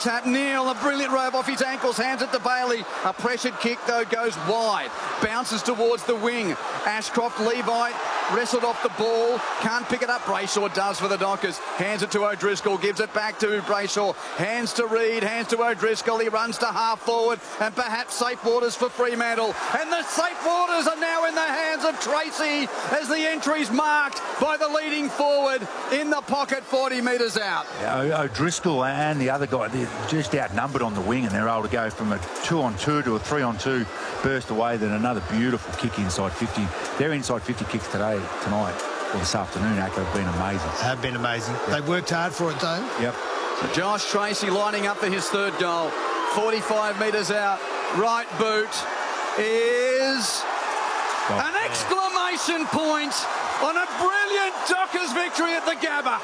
tap. Neil, a brilliant robe off his ankles, hands it to Bailey. A pressured kick, though, goes wide. Bounces towards the wing. Ashcroft, Levi, wrestled off the ball. Can't pick it up. Brayshaw does for the Dockers. Hands it to O'Driscoll. Gives it back to Brayshaw. Hands to Reid. Hands to O'Driscoll. He runs to half forward. And perhaps safe waters for Fremantle. And the safe waters are now in the hands of Tracy as the entry's marked by the leading forward in the pocket 40 metres out. Yeah, O'Driscoll and the other guy, they're just outnumbered on the wing, and they're able to go from a 2-on-2 to a 3-on-2 burst away. Then another beautiful kick inside 50. Their inside 50 kicks tonight, or this afternoon, Acca, have been amazing. Have been amazing. Yep. They've worked hard for it, though. Yep. So Josh Tracy lining up for his third goal. 45 metres out. Right boot is an exclamation point on a brilliant Dockers victory at the Gabba.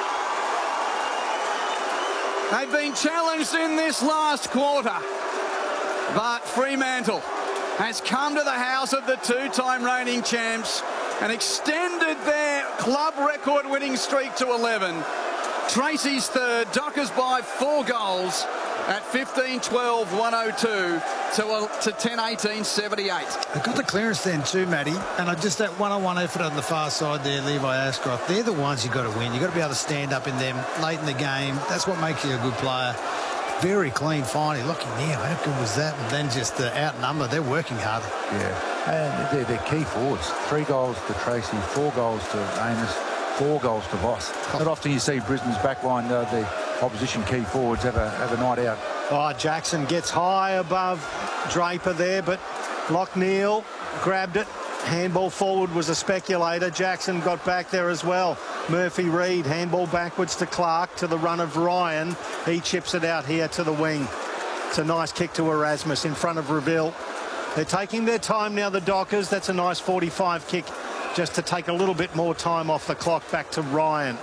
They've been challenged in this last quarter, but Fremantle has come to the house of the two-time reigning champs and extended their club record winning streak to 11. Tracy's third, Dockers by 4 goals at 15-12, 102 to 10-18, 78. They've got the clearance then too, Matty, and just that one-on-one effort on the far side there, Levi Ashcroft, they're the ones you've got to win. You've got to be able to stand up in them late in the game. That's what makes you a good player. Very clean finally. Looking there, how good was that? And then just the outnumber, they're working hard. Yeah, and they're key forwards. 3 goals to Tracy, 4 goals to Amos, 4 goals to Voss. Not often you see Brisbane's backline, the opposition key forwards have a night out. Oh, Jackson gets high above Draper there, but Lockneil grabbed it. Handball forward was a speculator. Jackson got back there as well. Murphy Reid, handball backwards to Clark, to the run of Ryan. He chips it out here to the wing. It's a nice kick to Erasmus in front of Reville. They're taking their time now, the Dockers. That's a nice 45 kick, just to take a little bit more time off the clock. Back to Ryan.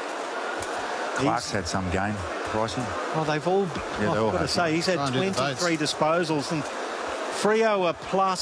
Clark's had some game, pricing. Oh, they've all... Yeah, I've got to say, he's had 23 disposals, and Freo are plus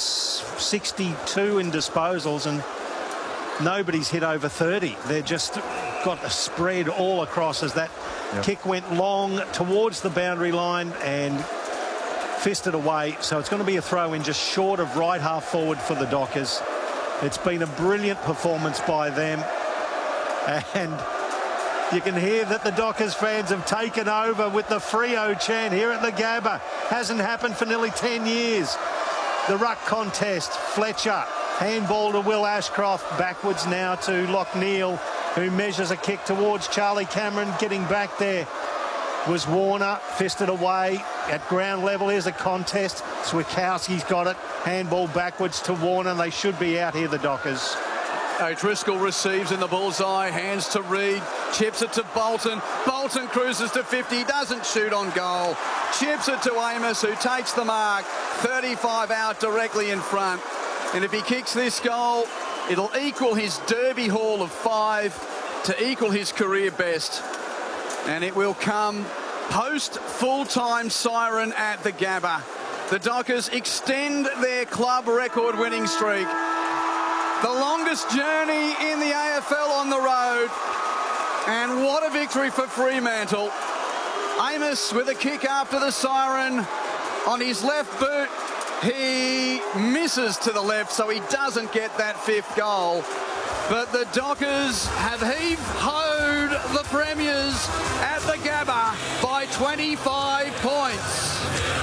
62 in disposals, and nobody's hit over 30. They're just got a spread all across as that kick went long towards the boundary line and fisted away. So it's going to be a throw in just short of right half forward for the Dockers. It's been a brilliant performance by them, and you can hear that the Dockers fans have taken over with the Freo chant here at the Gabba. Hasn't happened for nearly 10 years. The ruck contest, Fletcher, handball to Will Ashcroft, backwards now to Lockneil, who measures a kick towards Charlie Cameron. Getting back there was Warner, fisted away at ground level. Here's a contest. Switkowski's got it. Handball backwards to Warner. They should be out here, the Dockers. O'Driscoll receives in the bullseye, hands to Reid, chips it to Bolton. Bolton cruises to 50, doesn't shoot on goal. Chips it to Amos, who takes the mark. 35 out directly in front. And if he kicks this goal, it'll equal his Derby haul of 5 to equal his career best. And it will come post full-time siren at the Gabba. The Dockers extend their club record winning streak. The longest journey in the AFL on the road. And what a victory for Fremantle. Amos with a kick after the siren on his left boot. He misses to the left, so he doesn't get that 5th goal. But the Dockers have heave-hoed the Premiers at the Gabba by 25 points.